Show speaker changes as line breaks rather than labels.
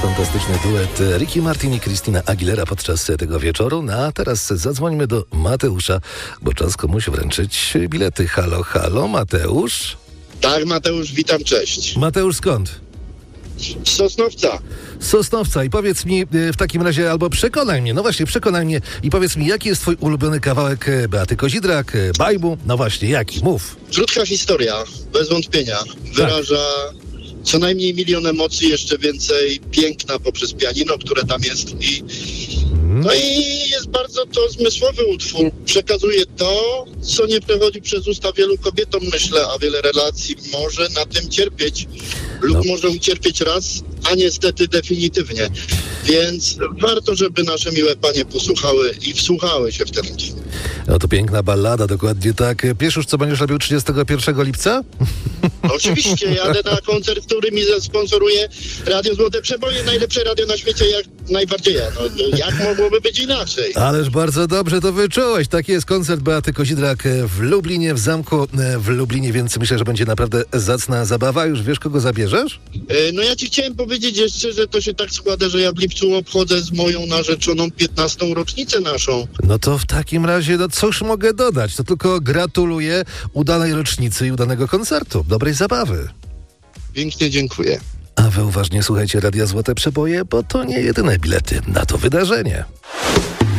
fantastyczny duet Ricky Martin i Christina Aguilera podczas tego wieczoru. No a teraz zadzwońmy do Mateusza, bo czas komuś wręczyć bilety. Halo, halo, Mateusz?
Tak, Mateusz, witam, cześć.
Mateusz, skąd?
Z Sosnowca.
Z Sosnowca. I powiedz mi w takim razie, albo przekonaj mnie, no właśnie, przekonaj mnie i powiedz mi, jaki jest twój ulubiony kawałek Beaty Kozidrak, Bajbu? No właśnie, jaki? Mów.
Krótka historia, bez wątpienia. Wyraża co najmniej milion emocji, jeszcze więcej piękna poprzez pianino, które tam jest. No i jest bardzo to zmysłowy utwór. Przekazuje to, co nie przechodzi przez usta wielu kobietom, myślę, a wiele relacji może na tym cierpieć lub może ucierpieć raz, a niestety definitywnie. Więc warto, żeby nasze miłe panie posłuchały i wsłuchały się w ten utwór.
No to piękna ballada, dokładnie tak. Wiesz już, co będziesz robił 31 lipca?
Oczywiście, jadę na koncert, który mi zasponsoruje Radio Złote Przeboje, najlepsze radio na świecie, jak najbardziej ja. No, jak mogłoby być inaczej?
Ależ bardzo dobrze to wyczułeś. Taki jest koncert Beaty Kozidrak w Lublinie, w zamku w Lublinie, więc myślę, że będzie naprawdę zacna zabawa. Już wiesz, kogo zabierzesz?
No ja ci chciałem powiedzieć jeszcze, że to się tak składa, że ja w lipcu obchodzę z moją narzeczoną 15. rocznicę naszą.
No to w takim razie, no cóż mogę dodać? To tylko gratuluję udanej rocznicy i udanego koncertu. Dobrej zabawy.
Pięknie dziękuję.
A wy uważnie słuchajcie Radia Złote Przeboje, bo to nie jedyne bilety na to wydarzenie.